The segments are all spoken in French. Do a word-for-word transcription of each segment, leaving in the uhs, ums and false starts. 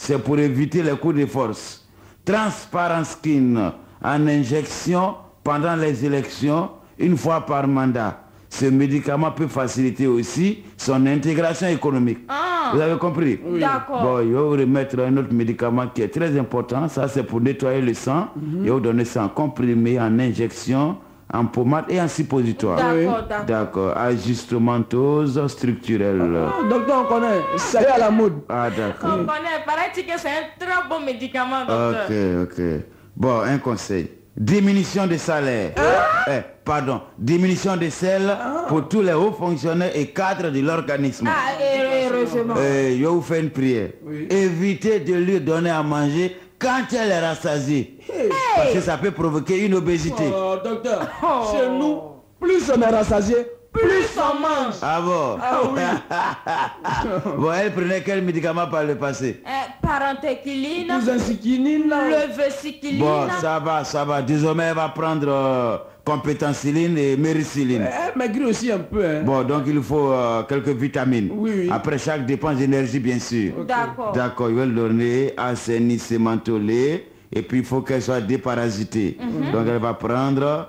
c'est pour éviter les coups de force. Transparent-Skin en injection pendant les élections, une fois par mandat. Ce médicament peut faciliter aussi son intégration économique. Ah, vous avez compris? Oui. D'accord. Bon, il va vous remettre un autre médicament qui est très important. Ça, c'est pour nettoyer le sang. Mm-hmm. Il va vous donner ça en comprimé, en injection, en pommade et en suppositoire. D'accord, d'accord. D'accord. Ajustementose structurelle. Ah, docteur, on connaît. Ça est à la mode. Ah, d'accord. On connaît. Paraît-il que c'est un très bon médicament, docteur. Ok, ok. Bon, un conseil. Diminution des salaires. Ah? Eh, pardon. Diminution des selles ah. pour tous les hauts fonctionnaires et cadres de l'organisme. Ah, heureusement. Eh, je vous fais une prière. Oui. Évitez de lui donner à manger quand elle est rassasiée. Hey. Parce que ça peut provoquer une obésité. Oh, docteur, oh. Chez nous, plus on est rassasié, plus on mange. Ah bon? Ah oui. Bon, elle prenait quel médicament par le passé? eh, Parentéquiline, leveciquiline. Bon, ça va, ça va. Désormais, elle va prendre euh, compétenciline et mériciline. Elle maigrit aussi un peu. Hein. Bon, donc il faut euh, quelques vitamines. Oui, oui. Après chaque dépense d'énergie, bien sûr. Okay. D'accord. D'accord, il va le donner assainissement lait. Et puis, il faut qu'elle soit déparasitée. Mm-hmm. Donc, elle va prendre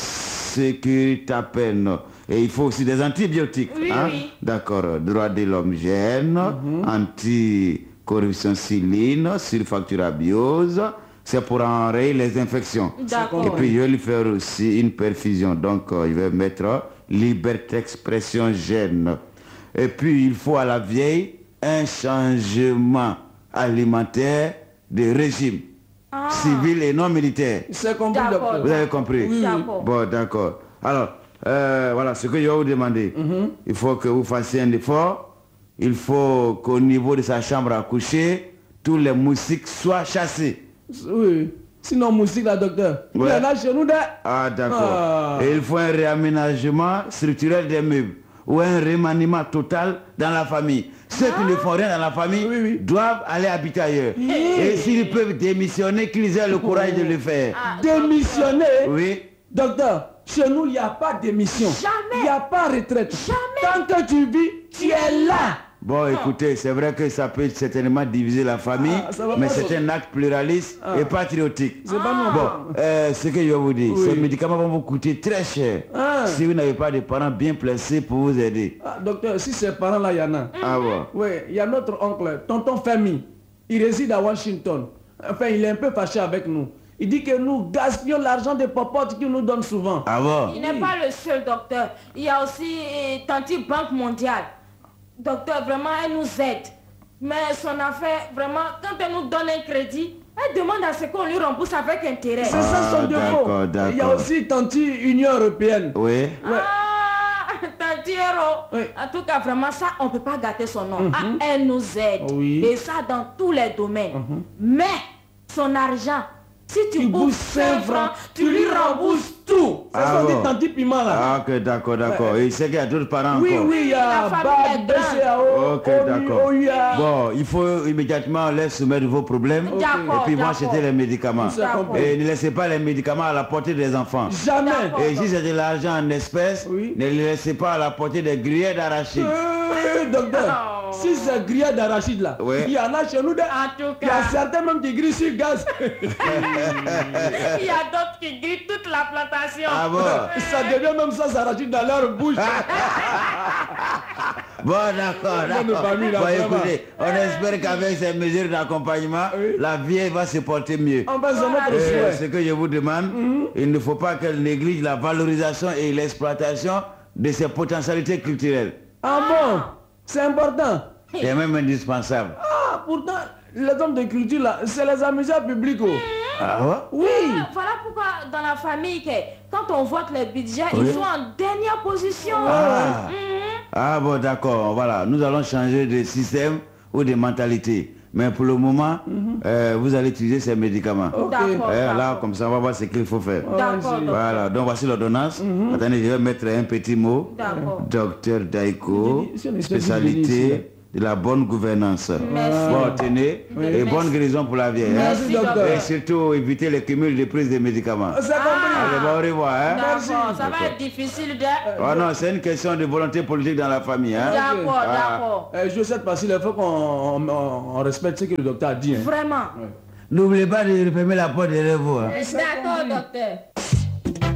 Sécuritapen. Et il faut aussi des antibiotiques. Oui, hein? Oui. D'accord. Droit de l'homme gène, mm-hmm. anticorruption siline, sulfacturabiose. C'est pour enrayer les infections. D'accord. Et puis, je vais lui faire aussi une perfusion. Donc, euh, il va mettre liberté expression gène. Et puis, il faut à la vieille un changement alimentaire de régime. Ah. Civil et non militaire. C'est compris, docteur. Vous avez compris? Oui, oui. Bon, d'accord. Alors, euh, voilà ce que je vais vous demander. Mm-hmm. Il faut que vous fassiez un effort. Il faut qu'au niveau de sa chambre à coucher, tous les moustiques soient chassés. Oui. Sinon, moustiques, là, docteur. Ouais. Il y en a chez nous, là. Ah, d'accord. Ah. Et il faut un réaménagement structurel des meubles ou un remaniement total dans la famille. Ceux ah. qui ne font rien dans la famille oui, oui. doivent aller habiter ailleurs. Hey. Et s'ils peuvent démissionner, qu'ils aient le courage oh. de le faire. Ah, démissionner? Oui. Docteur, chez nous, il n'y a pas de démission. Jamais. Il n'y a pas de retraite. Jamais. Tant que tu vis, tu es là. Bon, écoutez, c'est vrai que ça peut certainement diviser la famille, ah, mais c'est un acte pluraliste ah. et patriotique. C'est ah. pas bon, euh, ce que je vais vous dire, oui. ces médicaments vont vous coûter très cher ah. si vous n'avez pas de parents bien placés pour vous aider. Ah, docteur, si ces parents-là, il y en a. Ah bon? Oui, il y a notre oncle, tonton Femi. Il réside à Washington. Enfin, il est un peu fâché avec nous. Il dit que nous gaspillons l'argent des popotes qu'il nous donne souvent. Ah bon? Il n'est oui. pas le seul, docteur. Il y a aussi eh, Tanti Banque mondiale. Docteur, vraiment, elle nous aide. Mais son affaire, vraiment, quand elle nous donne un crédit, elle demande à ce qu'on lui rembourse avec intérêt. C'est ça son défaut. Il y a aussi Tanti Union Européenne. Oui. Ouais. Ah, Tanti Euro. Oui. En tout cas, vraiment, ça, on ne peut pas gâter son nom. Mm-hmm. Ah, elle nous aide. Oui. Et ça, dans tous les domaines. Mm-hmm. Mais, son argent, si tu, tu bouffe cinq francs, tu lui rembourses tout. C'est ah ce qu'on dit Tanti Piment là. Ah, ok, d'accord, d'accord. Ouais. Et il sait qu'il y a d'autres parents oui, encore. Oui, oui, il y a Bad, B C A O, ok, d'accord. Bon, il faut immédiatement les soumettre vos problèmes. Okay. Et puis moi, acheter les médicaments. Et ne laissez pas les médicaments à la portée des enfants. Jamais. Et si c'est de l'argent en espèces, oui. ne les laissez pas à la portée des grillades d'arachide. Euh, docteur. Oh. Si c'est grillade d'arachide là, oui. il y en a chez nous. De... En tout cas. Il y a certains même qui grillent sur gaz. Il y a d'autres qui grillent toute la plantation. Ah bon? Ça devient même ça, ça arachide dans leur bouche. Bon, d'accord, d'accord. Bon, écoutez, on espère qu'avec ces mesures d'accompagnement, oui. la vie va se porter mieux. En bas de notre euh, ce que je vous demande, mm-hmm. il ne faut pas qu'elle néglige la valorisation et l'exploitation de ses potentialités culturelles. Ah bon? C'est important. C'est même indispensable. Ah, pourtant, les hommes de culture là, c'est les amuseurs publics. Oh. Ah ouais? Oui. Voilà pourquoi dans la famille, quand on vote les budgets, oui. ils sont en dernière position. Ah, mmh. ah bon, d'accord. Voilà, nous allons changer de système ou de mentalité. Mais pour le moment, mm-hmm. euh, vous allez utiliser ces médicaments. Okay. Euh, là, comme ça, on va voir ce qu'il faut faire. D'accord. Voilà, donc voici l'ordonnance. Mm-hmm. Attendez, je vais mettre un petit mot. D'accord. Docteur Daiko, spécialité de la bonne gouvernance. Merci. Bon, tenez, Oui. et Merci. bonne guérison pour la vieille. Merci, hein. docteur. Et surtout, éviter les cumuls de prise de médicaments. C'est compris. Allez, bon, au revoir. Hein. D'accord, ça va être difficile de... Oh non, c'est une question de volonté politique dans la famille. Hein. D'accord, Ah. d'accord. Eh, je sais pas s'il faut qu'on on- on- on respecte ce que le docteur a dit. Hein. Vraiment. N'oubliez pas de refermer la porte derrière vous. Hein. D'accord, docteur.